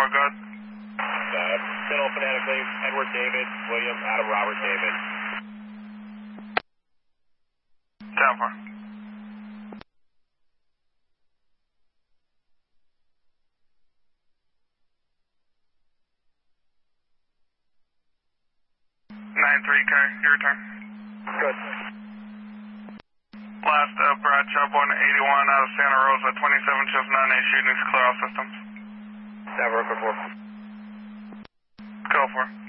4, go ahead. Middle phonetically, Edward David, William Adam Robert David. 10-4. Your turn. Good. Last Bradshaw 181 out of Santa Rosa, 27 shows none, A shootings, clear all systems. Never, good 4. Go for it.